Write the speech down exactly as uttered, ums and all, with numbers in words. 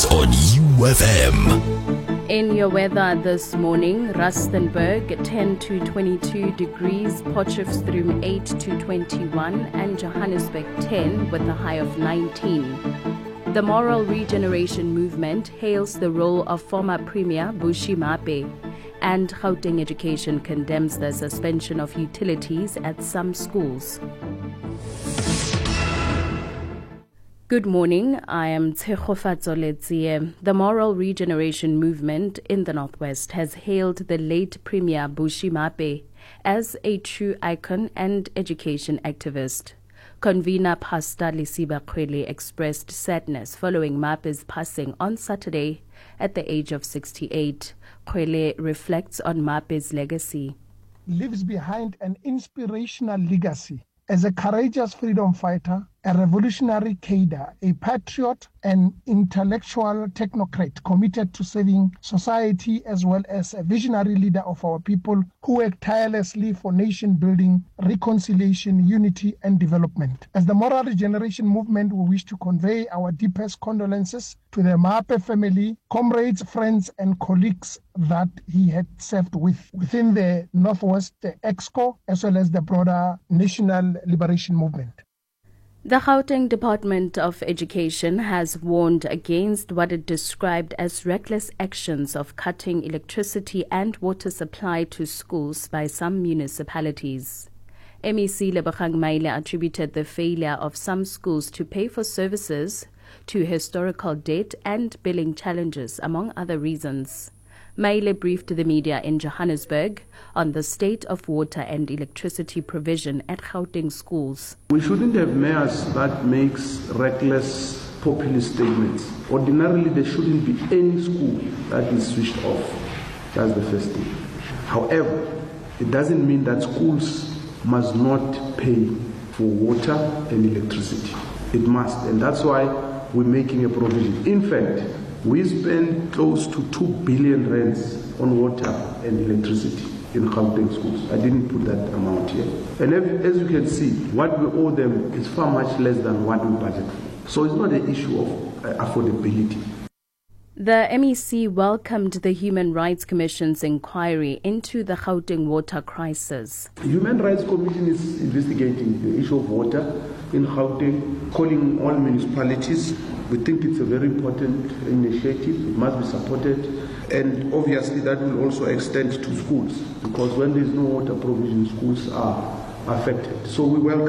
news on U F M. In your weather this morning, Rustenburg ten to twenty-two degrees, Potchefstroom eight to twenty-one, and Johannesburg ten with a high of nineteen. The Moral Regeneration Movement hails the role of former Premier Bushy Mape, and Gauteng Education condemns the suspension of utilities at some schools. Good morning, I am Tshegofatso Letsie. The Moral Regeneration Movement in the Northwest has hailed the late Premier Bushy Mape as a true icon and education activist. Convener Pastor Lisiba Khwele expressed sadness following Mape's passing on Saturday at the age of sixty-eight. Khwele reflects on Mape's legacy. Leaves behind an inspirational legacy as a courageous freedom fighter, a revolutionary cadre, a patriot, an intellectual technocrat committed to saving society, as well as a visionary leader of our people who work tirelessly for nation building, reconciliation, unity, and development. As the Moral Regeneration Movement, we wish to convey our deepest condolences to the Mape family, comrades, friends, and colleagues that he had served with within the Northwest Exco, as well as the broader National Liberation Movement. The Gauteng Department of Education has warned against what it described as reckless actions of cutting electricity and water supply to schools by some municipalities. M E C Lebogang Maile attributed the failure of some schools to pay for services to historical debt and billing challenges, among other reasons. Maile briefed the media in Johannesburg on the state of water and electricity provision at Gauteng schools. We shouldn't have mayors that makes reckless populist statements. Ordinarily, there shouldn't be any school that is switched off. That's the first thing. However, it doesn't mean that schools must not pay for water and electricity. It must, and that's why we're making a provision. In fact, we spend close to two billion rands on water and electricity in Gauteng schools. I didn't put that amount here. And as you can see, what we owe them is far much less than what we budget for. So it's not an issue of uh, affordability. The M E C welcomed the Human Rights Commission's inquiry into the Gauteng water crisis. The Human Rights Commission is investigating the issue of water in Gauteng, calling all municipalities. We think it's a very important initiative. It must be supported. And obviously that will also extend to schools, because when there's no water provision, schools are affected. So we welcome